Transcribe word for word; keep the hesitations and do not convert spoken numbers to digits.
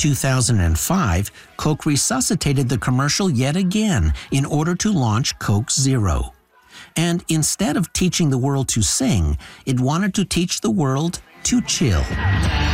two thousand five, Coke resuscitated the commercial yet again in order to launch Coke Zero. And instead of teaching the world to sing, it wanted to teach the world to chill.